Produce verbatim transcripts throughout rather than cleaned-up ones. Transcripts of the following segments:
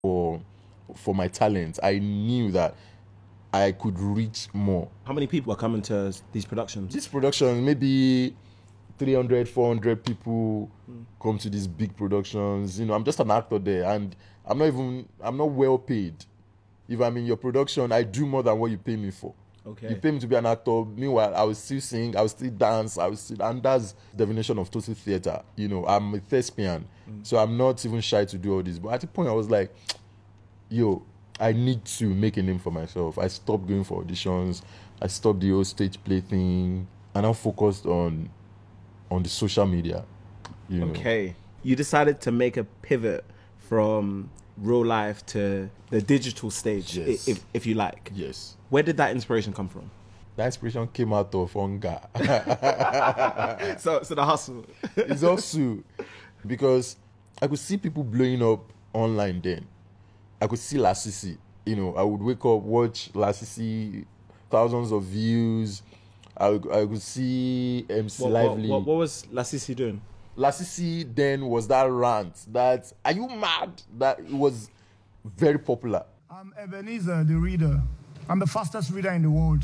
for for my talent. I knew that I could reach more. How many people are coming to these productions? This production, maybe three hundred, four hundred people mm. come to these big productions. You know, I'm just an actor there, and I'm not even, I'm not well paid. If I'm in your production, I do more than what you pay me for. Okay. You pay me to be an actor. Meanwhile, I will still sing, I will still dance, I will still, and that's the definition of total theater. You know, I'm a thespian, mm. so I'm not even shy to do all this. But at the point, I was like, yo, I need to make a name for myself. I stopped going for auditions. I stopped the whole stage play thing, and I'm focused on on the social media. You know. Okay. You decided to make a pivot from real life to the digital stage, yes. if if you like. Yes. Where did that inspiration come from? That inspiration came out of hunger. so, so the hustle. It's also because I could see people blowing up online then. I could see Lasisi. You know, I would wake up, watch Lasisi, thousands of views. I, I could see M C what, Lively. What, what, what was Lasisi doing? Lasisi then was that rant that, are you mad? That it was very popular. I'm Ebenezer, the reader. I'm the fastest reader in the world.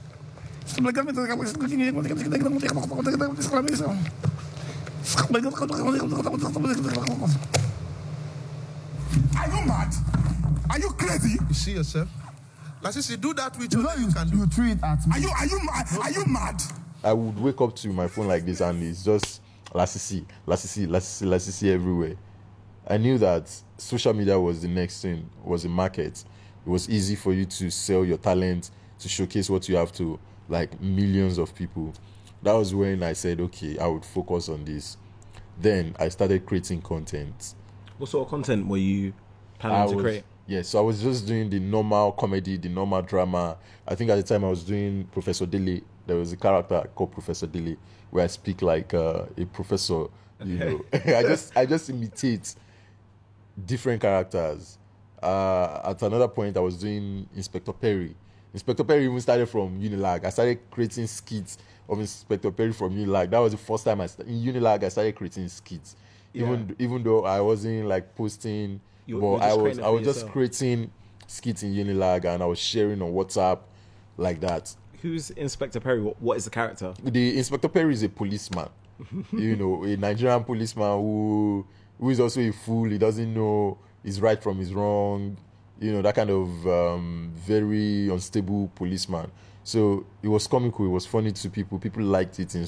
Are you mad? Are you crazy? You see yourself? Lasisi, do that with you. You, you can do. You tweet at me. Are you, are you mad? Are you mad? I would wake up to my phone like this and it's just Lasisi, Lasisi, Lasisi, Lasisi everywhere. I knew that social media was the next thing, was the market. It was easy for you to sell your talent, to showcase what you have to like millions of people. That was when I said, okay, I would focus on this. Then I started creating content. What sort of content were you planning I to was, create? Yeah, so I was just doing the normal comedy, the normal drama. I think at the time I was doing Professor Dele. There was a character called Professor Dele where I speak like uh, a professor. You know, I just I just imitate different characters. Uh, at another point, I was doing Inspector Perry. Inspector Perry even started from Unilag. I started creating skits of Inspector Perry from Unilag. That was the first time I started. In Unilag, I started creating skits. Yeah. Even even though I wasn't like posting, you, but I was I was yourself. just creating skits in Unilag and I was sharing on WhatsApp like that. Who's Inspector Perry? What, what is the character? The Inspector Perry is a policeman. You know, a Nigerian policeman who who is also a fool. He doesn't know his right from his wrong. You know, that kind of um, very unstable policeman. So it was comical. It was funny to people. People liked it in